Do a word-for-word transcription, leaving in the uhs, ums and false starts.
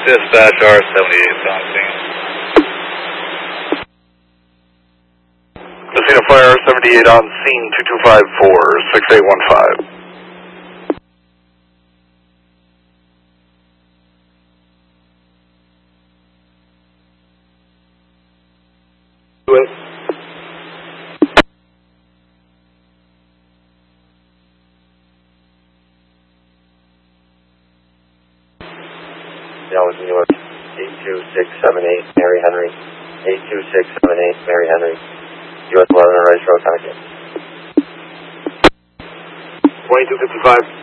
Dispatch R seventy-eight on scene. Casino Fire seventy-eight on scene, two two five four, six eight one five. Dallas, New York, eight two six seven eight, Mary Henry, eight two six seven eight, Mary Henry, U S eleven, Rice Road, Connecticut. twenty-two fifty-five.